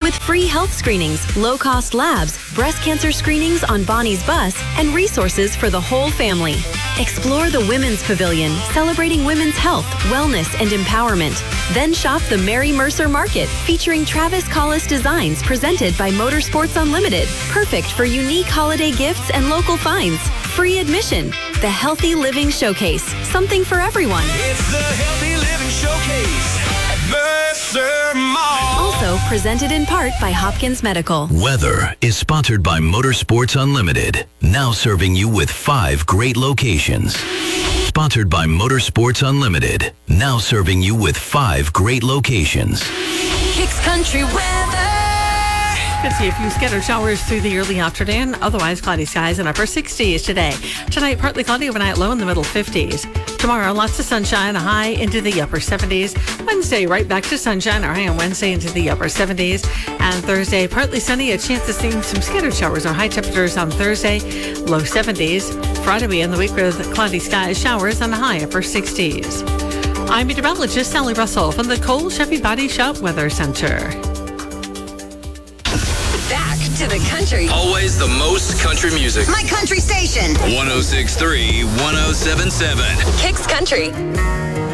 with free health screenings, low-cost labs, breast cancer screenings on Bonnie's bus, and resources for the whole family. Explore the Women's Pavilion, celebrating women's health, wellness, and empowerment. Then shop the Mary Mercer Market, featuring Travis Collis designs presented by Motorsports Unlimited. Perfect for unique holiday gifts and local finds. Free admission. The Healthy Living Showcase. Something for everyone. It's the Healthy Living Showcase at Mercer Mall. Also presented in part by Hopkins Medical. Weather is sponsored by Motorsports Unlimited, now serving you with 5 great locations. Sponsored by Motorsports Unlimited, now serving you with 5 great locations. Kicks Country weather. Could see a few scattered showers through the early afternoon. Otherwise, cloudy skies and upper 60s today. Tonight, partly cloudy, overnight low in the middle 50s. Tomorrow, lots of sunshine, a high into the upper 70s. Wednesday, right back to sunshine, our high on Wednesday into the upper 70s. And Thursday, partly sunny, a chance of seeing some scattered showers. Our high temperatures on Thursday, low 70s. Friday, we end the week with cloudy skies, showers, and a high upper 60s. I'm meteorologist Sally Russell from the Cole Chevy Body Shop Weather Center. Back to the country. Always the most country music. My country station. 106.3, 107.7. Kicks Country.